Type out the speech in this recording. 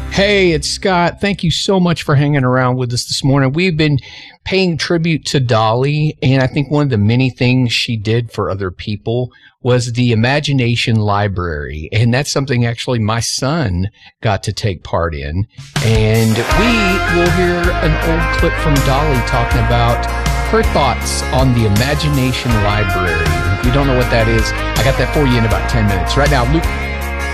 Hey, it's Scott. Thank you so much for hanging around with us this morning. We've been paying tribute to Dolly, and I think one of the many things she did for other people was the Imagination Library. And that's something actually my son got to take part in. And we will hear an old clip from Dolly talking about her thoughts on the Imagination Library. If you don't know what that is, I got that for you in about 10 minutes. Right now, Luke